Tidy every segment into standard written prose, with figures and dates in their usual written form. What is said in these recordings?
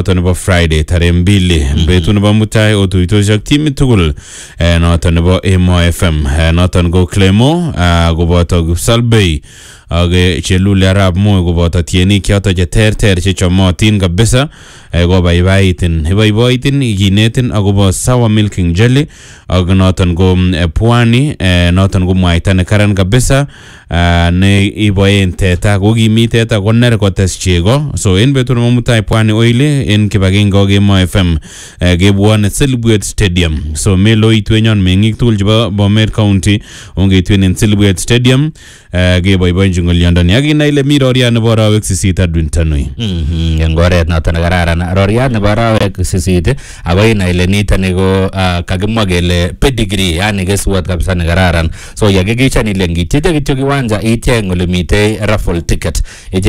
noton nebo Friday tarehe 2 betut nebo mutai otuitoshek timit tugul noton nebo Emo FM noton go Clemo koboto Kipsalbei ak Chelule Arap Moi koboto tienik choto che terter che chomotin kabisa kobaibaitin kinetin akobo Sour Milking Jelly ak noton go Pwani noton go mwaita ne karan kabisa ne iboen teta ko kimi teta koner kotes chego so en betut nebo mutai Pwani Oil en kibagenge ak Emo FM gebwone Silibwet Stadium so meloitwenyon mengik tugul chebo Bomet County ongeitwen en Silibwet Stadium geboiboenjin ngolyondoni ak inai ile mi roriat nebo arawek 8 adwin tanoi en oret noton nekararan roriat nebo arawek 8 ako inai ile nitoni ko kakimwa kele pedigree yani keswot kabisa nekararan so yakikichan ile ngitite kityo kiwanja icheng ole mitei raffle ticket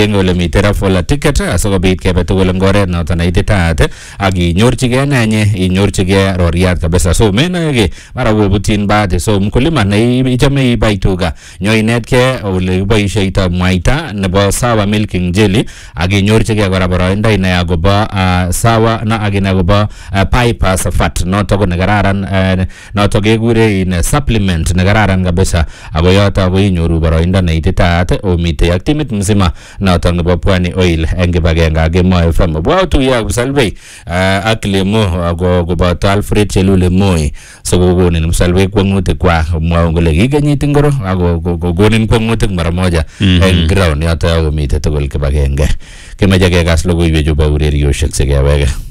asikobit kebe tugul en oret noton neititaat ak inyorchigei inyorchigei roriat kabisa so menaege mara kobutin bahati so mkulima neichome ibai tuga nyo inetkei ole kiboisheito mwaita nebo Sour Milking Jelly ak inyorchigei kora boroindo inai akobo sawa na akina akobo bypass fat noto ko nekararan noto kekure in supplement nekararan kabisa ako yoto ko inyoru boroindo neititaat omitei ak timit mzima noto nebo Pwani Oil eng kibagenge ak Emo FM bwatuya Kipsalbei ak Clemo ako koboto Alfred Chelule Moi so kokonin Kipsalbei kwangutik kwa mwaun kole kikenyit ngoro ako kokonin kwangutik mara moja eng ground yoto komitei tugul kibagenge kimeche kekas logoiwechu bo urerioshek sikeweke.